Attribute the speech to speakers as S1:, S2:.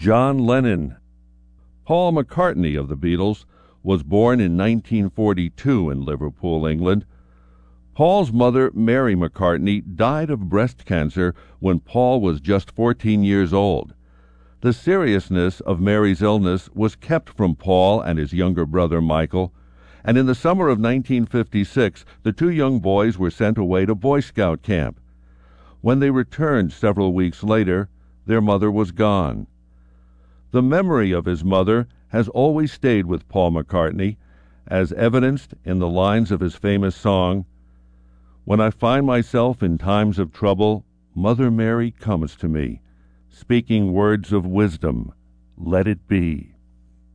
S1: John Lennon. Paul McCartney of the Beatles was born in 1942 in Liverpool, England. Paul's mother, Mary McCartney, died of breast cancer when Paul was just 14 years old. The seriousness of Mary's illness was kept from Paul and his younger brother Michael, and in the summer of 1956, the two young boys were sent away to Boy Scout camp. When they returned several weeks later, their mother was gone. The memory of his mother has always stayed with Paul McCartney, as evidenced in the lines of his famous song, "When I find myself in times of trouble, Mother Mary comes to me, speaking words of wisdom, let it be."